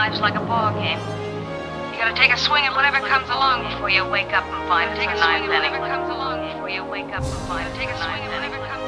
life's like a ball game. You gotta take a swing at whatever comes along before you wake up and find it's a ninth inning. Before you wake up and find it's a ninth inning.